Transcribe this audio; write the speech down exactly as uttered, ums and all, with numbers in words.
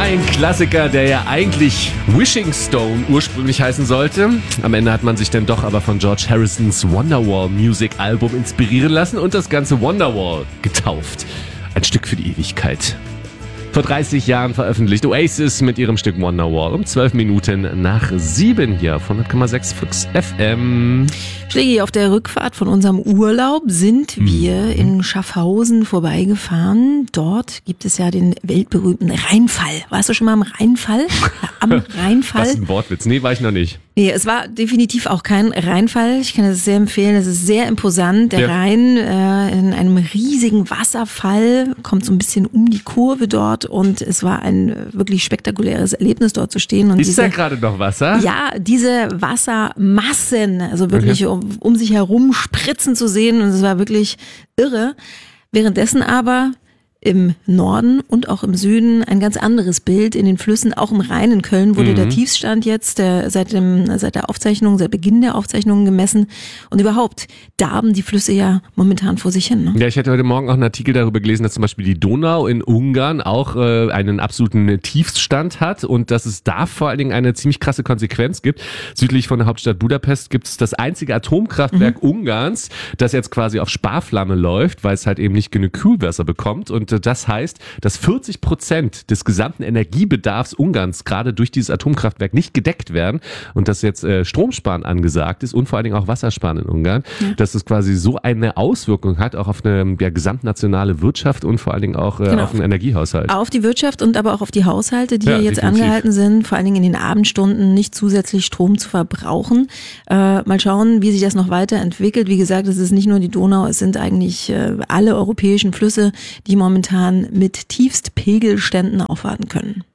Ein Klassiker, der ja eigentlich Wishing Stone ursprünglich heißen sollte. Am Ende hat man sich dann doch aber von George Harrisons Wonderwall Music Album inspirieren lassen und das Ganze Wonderwall getauft. Ein Stück für die Ewigkeit. Vor dreißig Jahren veröffentlicht Oasis mit ihrem Stück Wonderwall um zwölf Minuten nach sieben hier auf hundert Komma sechs Flux F M. Schlägi, auf der Rückfahrt von unserem Urlaub sind wir in Schaffhausen vorbeigefahren. Dort gibt es ja den weltberühmten Rheinfall. Warst du schon mal am Rheinfall? Am Rheinfall? Was ein Wortwitz. Nee, war ich noch nicht. Nee, es war definitiv auch kein Rheinfall. Ich kann es sehr empfehlen. Es ist sehr imposant. Der Ja. Rhein äh, in einem riesigen Wasserfall kommt so ein bisschen um die Kurve dort und es war ein äh, wirklich spektakuläres Erlebnis, dort zu stehen. Und Ist diese, da gerade noch Wasser? ja, diese Wassermassen, also wirklich um, um sich herum spritzen zu sehen und es war wirklich irre. Währenddessen aber im Norden und auch im Süden ein ganz anderes Bild in den Flüssen. Auch im Rhein in Köln wurde Mhm. der Tiefstand jetzt äh, seit dem seit der Aufzeichnung, seit Beginn der Aufzeichnungen gemessen. Und überhaupt darben die Flüsse ja momentan vor sich hin. Ne? Ja, ich hatte heute Morgen auch einen Artikel darüber gelesen, dass zum Beispiel die Donau in Ungarn auch äh, einen absoluten Tiefstand hat und dass es da vor allen Dingen eine ziemlich krasse Konsequenz gibt. Südlich von der Hauptstadt Budapest gibt es das einzige Atomkraftwerk Mhm. Ungarns, das jetzt quasi auf Sparflamme läuft, weil es halt eben nicht genug Kühlwasser bekommt. Und äh, das heißt, dass vierzig Prozent des gesamten Energiebedarfs Ungarns gerade durch dieses Atomkraftwerk nicht gedeckt werden und dass jetzt äh, Stromsparen angesagt ist und vor allen Dingen auch Wassersparen in Ungarn, Ja. dass es quasi so eine Auswirkung hat, auch auf eine ja, gesamtnationale Wirtschaft und vor allen Dingen auch äh, Genau. auf den Energiehaushalt. Auf die Wirtschaft und aber auch auf die Haushalte, die Ja, ja, jetzt definitiv. angehalten sind, vor allen Dingen in den Abendstunden nicht zusätzlich Strom zu verbrauchen. Äh, mal schauen, wie sich das noch weiterentwickelt. Wie gesagt, es ist nicht nur die Donau, es sind eigentlich äh, alle europäischen Flüsse, die momentan mit Tiefstpegelständen aufwarten können.